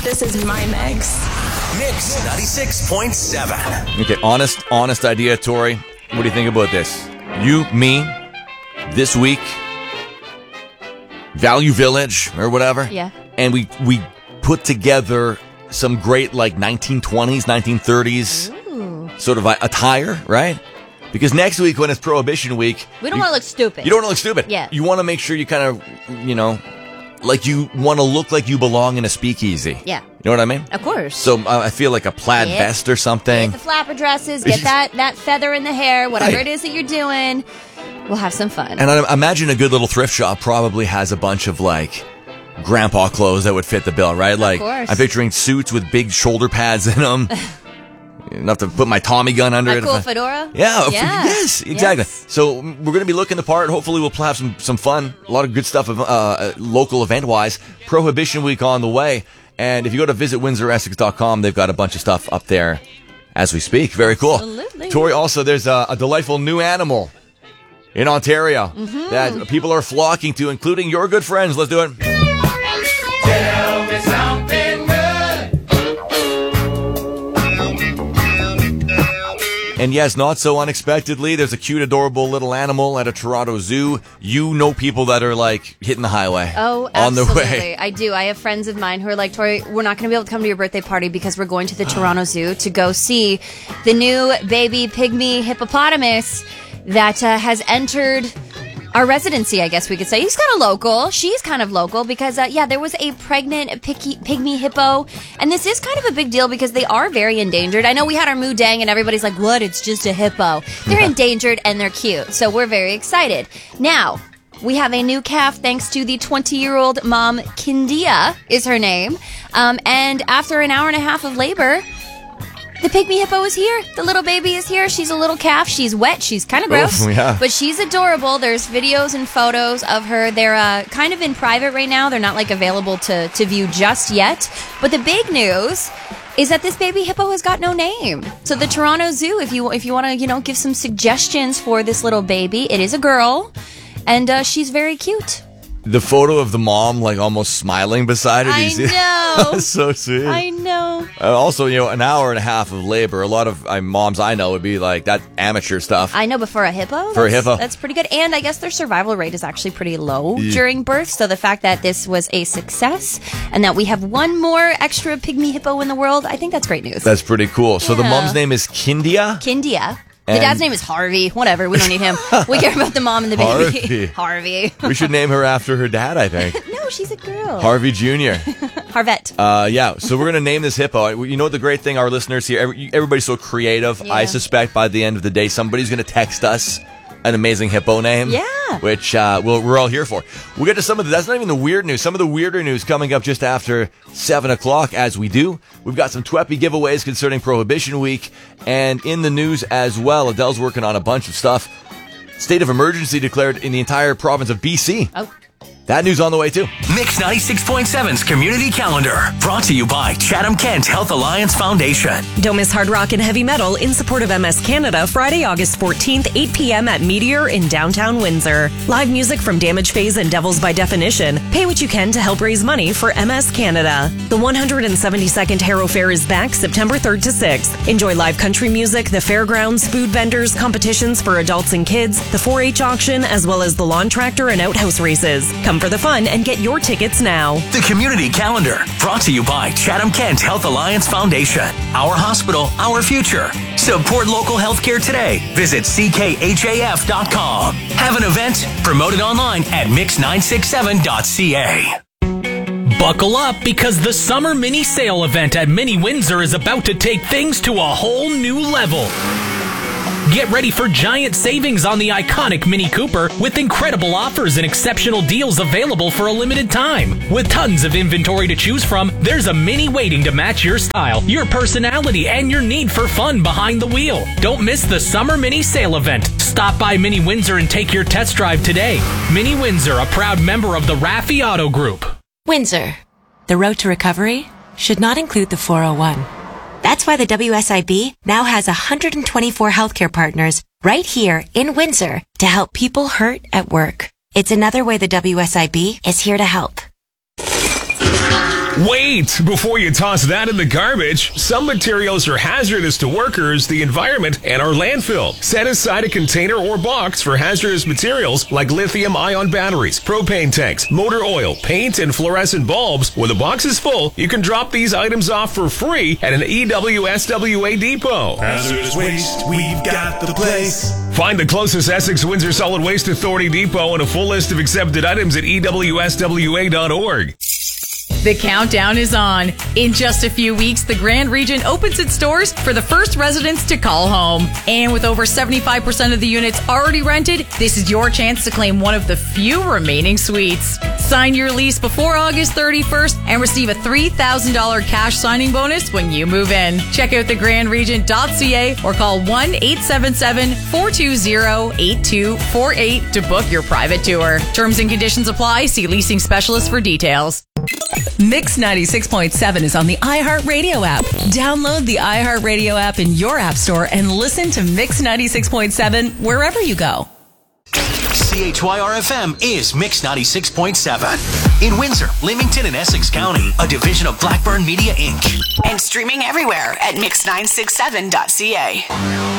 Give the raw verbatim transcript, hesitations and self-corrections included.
This is my mix. Mix ninety-six point seven. Okay, honest, honest idea, Tori. What do you think about this? You, me, this week, Value Village or whatever. Yeah. And we we put together some great like nineteen twenties, nineteen thirties Ooh. sort of attire, right? Because next week when it's Prohibition Week, We don't you- want to look stupid. You don't want to look stupid. Yeah. You want to make sure you kind of, you know, like you want to look like you belong in a speakeasy. Yeah. You know what I mean? Of course. So uh, I feel like a plaid Yeah. vest or something. Get the flapper dresses, get that, that feather in the hair, whatever Right. it is that you're doing. We'll have some fun. And I imagine a good little thrift shop probably has a bunch of like grandpa clothes that would fit the bill, right? Like course. I'm picturing suits with big shoulder pads in them. Enough to put my Tommy gun under A it. cool if I- fedora? Yeah, f- Yeah. yes, exactly. Yes. So we're going to be looking the part. Hopefully we'll have some, some fun, a lot of good stuff uh, uh, local event-wise. Prohibition Week on the way. And if you go to visit windsor essex dot com, they've got a bunch of stuff up there as we speak. Very cool. Absolutely. Tori, also, there's a, a delightful new animal in Ontario Mm-hmm. that people are flocking to, including your good friends. Let's do it. Tell me something good. And yes, not so unexpectedly, there's a cute, adorable little animal at a Toronto zoo. You know people that are like hitting the highway Oh, on the absolutely. way. I do. I have friends of mine who are like, Tori, we're not going to be able to come to your birthday party because we're going to the Toronto Zoo to go see the new baby pygmy hippopotamus that uh, has entered our residency, I guess we could say. He's kind of local. She's kind of local because, uh, yeah, there was a pregnant picky, pygmy hippo. And this is kind of a big deal because they are very endangered. I know we had our moo dang and everybody's like, what? It's just a hippo. They're endangered and they're cute. So we're very excited. Now, we have a new calf thanks to the twenty-year-old mom, Kindia is her name. Um, and after an hour and a half of labor, the pygmy hippo is here. The little baby is here. She's a little calf. She's wet. She's kind of gross. Oof, yeah. But she's adorable. There's videos and photos of her. They're uh, kind of in private right now. They're not like available to, to view just yet. But the big news is that this baby hippo has got no name. So the Toronto Zoo, if you if you want to, you know, give some suggestions for this little baby, it is a girl. And uh, she's very cute. The photo of the mom, like almost smiling beside her. Do you I see know. That's so sweet. I know. Uh, also, you know, an hour and a half of labor. A lot of uh, moms I know would be like that amateur stuff. I know, but for a hippo, For a that's- hippo. that's pretty good. And I guess their survival rate is actually pretty low during birth. So the fact that this was a success and that we have one more extra pygmy hippo in the world, I think that's great news. That's pretty cool. So the Yeah. mom's name is Kindia. Kindia. The And- dad's name is Harvey. Whatever, we don't need him. We care about the mom and the baby. Harvey. Harvey. We should name her after her dad, I think. No, she's a girl. Harvey Junior Harvette. Uh, yeah, so we're going to name this hippo. You know what the great thing, our listeners here, every, everybody's so creative. Yeah. I suspect by the end of the day, somebody's going to text us an amazing hippo name. Yeah. Which uh, we'll, we're all here for. We'll get to some of the, that's not even the weird news. Some of the weirder news coming up just after seven o'clock as we do. We've got some Tweppy giveaways concerning Prohibition Week. And in the news as well, Adele's working on a bunch of stuff. State of emergency declared in the entire province of B C. Oh. That news on the way, too. Mix ninety-six point seven's Community Calendar. Brought to you by Chatham-Kent Health Alliance Foundation. Don't miss Hard Rock and Heavy Metal in support of M S Canada, Friday, August fourteenth, eight p.m. at Meteor in downtown Windsor. Live music from Damage Phase and Devils by Definition. Pay what you can to help raise money for M S Canada. The one hundred seventy-second Harrow Fair is back September third to sixth. Enjoy live country music, the fairgrounds, food vendors, competitions for adults and kids, the four H auction, as well as the lawn tractor and outhouse races. Come for the fun and get your tickets now. The Community Calendar. Brought to you by Chatham-Kent Health Alliance Foundation. Our hospital, our future. Support local healthcare today. Visit c k h a f dot com. Have an event? Promote it online at mix nine six seven dot c a. Buckle up because the summer mini sale event at Mini Windsor is about to take things to a whole new level. Get ready for giant savings on the iconic Mini Cooper with incredible offers and exceptional deals available for a limited time. With tons of inventory to choose from, there's a Mini waiting to match your style, your personality, and your need for fun behind the wheel. Don't miss the summer mini sale event. Stop by Mini Windsor and take your test drive today. Mini Windsor, a proud member of the Raffi Auto Group. Windsor. The road to recovery should not include the four oh one. That's why the W S I B now has one hundred twenty-four healthcare partners right here in Windsor to help people hurt at work. It's another way the W S I B is here to help. Wait! Before you toss that in the garbage, some materials are hazardous to workers, the environment, and our landfill. Set aside a container or box for hazardous materials like lithium-ion batteries, propane tanks, motor oil, paint, and fluorescent bulbs. When the box is full, you can drop these items off for free at an E W S W A depot. Hazardous waste, we've got the place. Find the closest Essex Windsor Solid Waste Authority depot and a full list of accepted items at E W S W A dot org. The countdown is on. In just a few weeks, the Grand Region opens its doors for the first residents to call home. And with over seventy-five percent of the units already rented, this is your chance to claim one of the few remaining suites. Sign your lease before August thirty-first and receive a three thousand dollars cash signing bonus when you move in. Check out the grand regent dot c a or call one eight seven seven, four two zero, eight two four eight to book your private tour. Terms and conditions apply. See leasing specialist for details. Mix ninety-six point seven is on the iHeartRadio app. Download the iHeartRadio app in your app store and listen to Mix ninety-six point seven wherever you go. C H Y R F M is Mix ninety-six point seven. In Windsor, Leamington, and Essex County, a division of Blackburn Media, Incorporated. And streaming everywhere at mix nine six seven dot c a.